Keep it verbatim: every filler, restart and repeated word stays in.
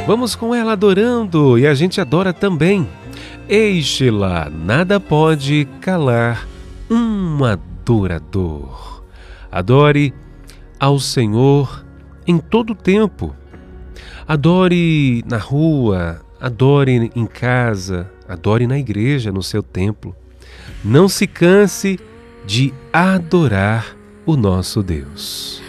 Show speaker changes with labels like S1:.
S1: Vamos com ela adorando e a gente adora também. Eixe lá, nada pode calar um adorador. Adore ao Senhor em todo tempo. Adore na rua, adore em casa, adore na igreja, no seu templo. Não se canse de adorar o nosso Deus.